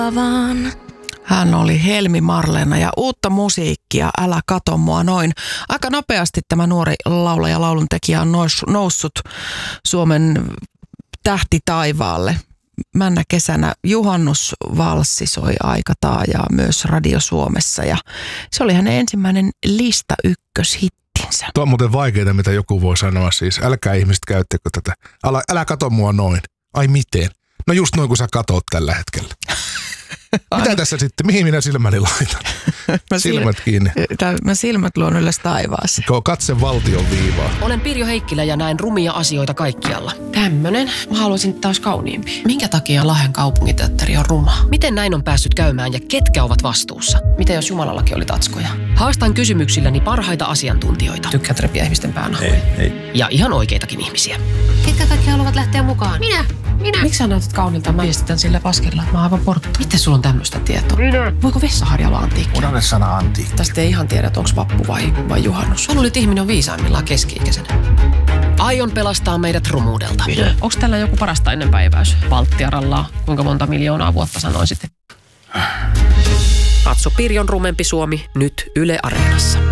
Hän oli Helmi Marleena ja uutta musiikkia, Älä kato mua noin. Aika nopeasti tämä nuori laulaja ja lauluntekijä on noussut Suomen tähtitaivaalle. Männä kesänä juhannusvalssi soi aika taajaa myös Radio Suomessa ja se oli hänen ensimmäinen lista ykköshittinsä. Tuo on muuten vaikeaa, mitä joku voi sanoa siis. Älkää ihmiset käyttäkö tätä. Älä kato mua noin. Ai miten? No just noin, kun sä katot tällä hetkellä. Mitä tässä sitten? Mihin minä silmäni laitan? Silmät kiinni. Mä silmät luon ylös taivaassa. Katse valtion viivaa. Olen Pirjo Heikkilä ja näen rumia asioita kaikkialla. Tämmönen. Mä haluaisin taas kauniimpi. Minkä takia Lahden kaupunginteatteri on ruma? Miten näin on päässyt käymään ja ketkä ovat vastuussa? Mitä jos Jumalallakin oli tatskoja? Haastan kysymyksilläni parhaita asiantuntijoita. Tykkäät repiä ihmisten päänahoja. Ei. Ja ihan oikeitakin ihmisiä. Ketkä kaikki haluavat lähteä mukaan? Minä. Miksi sä näytät kaunilta? Mä esitän sillä paskella, että mä oon aivan porttu. Miten sulla on tämmöistä tietoa? Voiko vessaharja olla antiikki? Unohda sana antiikki. Tästä ei ihan tiedä, että onko vappu vai juhannus. Mä luulin, että ihminen on viisaimmillaan keski-ikäisenä. Aion pelastaa meidät rumuudelta. Onko tällä joku parasta ennenpäiväys? Valttiarallaa. Kuinka monta miljoonaa vuotta sanoisit? Katso Pirjon rumempi Suomi nyt Yle Areenassa.